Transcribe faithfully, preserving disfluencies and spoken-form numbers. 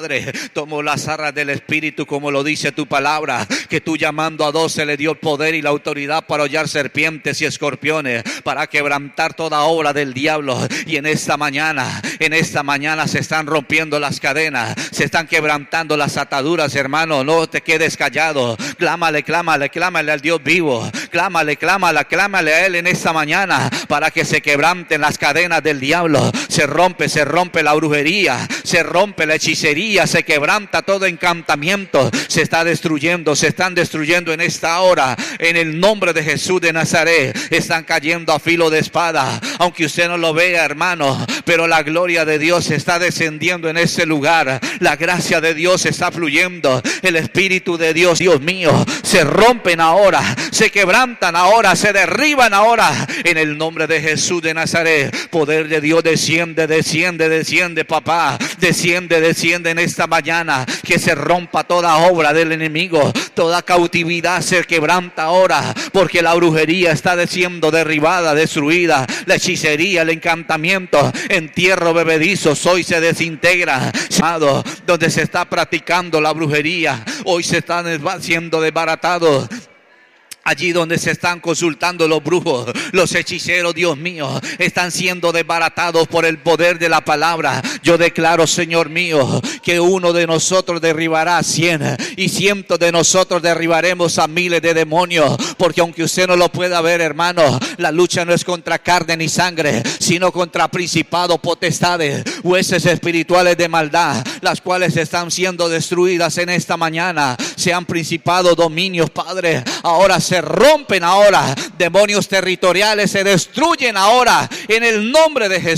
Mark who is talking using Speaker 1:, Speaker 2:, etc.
Speaker 1: Padre, tomo las arras del Espíritu, como lo dice tu palabra, que tú llamando a dos se le dio el poder y la autoridad para hollar serpientes y escorpiones, para quebrantar toda obra del diablo. Y en esta mañana, en esta mañana se están rompiendo las cadenas, se están quebrantando las ataduras, hermano. No te quedes callado. Clámale, clámale, clámale al Dios vivo. Clámale, clámale, clámale a Él en esta mañana, para que se quebranten las cadenas del diablo. Se rompe, se rompe la brujería, se rompe la hechicería, se quebranta todo encantamiento. Se está destruyendo, se están destruyendo en esta hora. En el nombre de Jesús de Nazaret, están cayendo a filo de espada. Aunque usted no lo vea, hermano, pero la gloria de Dios está descendiendo en ese lugar. La gracia de Dios está fluyendo. El Espíritu de Dios, Dios mío, se rompen ahora, se quebrantan ahora, se derriban ahora. En el nombre de Jesús de Nazaret, poder de Dios desciende, desciende, desciende, papá. Desciende, desciende en esta mañana. Que se rompa toda obra del enemigo. Toda cautividad se quebranta ahora, porque la brujería está siendo derribada, destruida. La hechicería, el encantamiento, entierro bebedizo, hoy se desintegra. Donde se está practicando la brujería, hoy se están siendo desbaratados. Allí donde se están consultando los brujos, los hechiceros, Dios mío, están siendo desbaratados por el poder de la palabra. Yo declaro, Señor mío, que uno de nosotros derribará a cien y cientos de nosotros derribaremos a miles de demonios. Porque aunque usted no lo pueda ver, hermano, la lucha no es contra carne ni sangre, sino contra principados, potestades, huestes espirituales de maldad, las cuales están siendo destruidas en esta mañana. Sean principados, dominios, Padre, ahora se rompen ahora. Demonios territoriales se destruyen ahora en el nombre de Jesús.